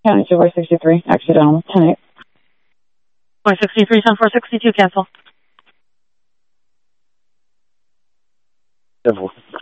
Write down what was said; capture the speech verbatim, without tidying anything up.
County two four sixty-three, accidental, ten eight. four sixty-three, ten four sixty-two, cancel. ten four.